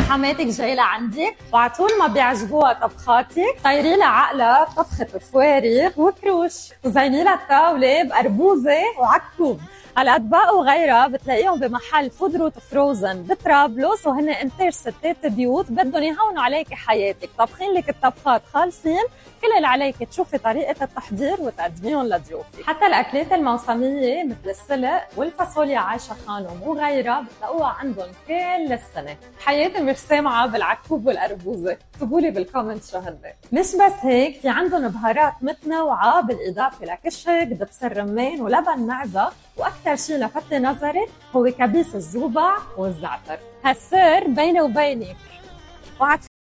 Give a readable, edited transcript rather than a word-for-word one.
حماتك جاي لعندك وعطول ما بيعجبوها طبخاتك طيري لها عقلها طبخة فوارغ وكروش وزيني لها الطاولة بأربوزة وعكوب. هالأطباق وغيرها بتلاقيهم بمحل فود روت فروزن بطرابلس وهن انتاج ستات بيوت بدهم يهونوا عليك حياتك، طبخين لك الطبخات خالصين، كل اللي عليك تشوفي طريقة التحضير وتقدميهم لضيوفك. حتى الأكلات الموسمية مثل السلق والفاصوليا عايشة خانم وغيرها بتلاقوها عندهم كل السنة. حياتي مش سامعة بالعكوب والأربوزة، اكتبولي بالكومنت شو هن. مش بس هيك، في عندهم بهارات متنوعة بالإضافة لكشك دبس الرمان ولبن معزة، وأكثر شيء لفت نظري هو كبيس الزوبع والزعتر. هالسر بيني وبينك.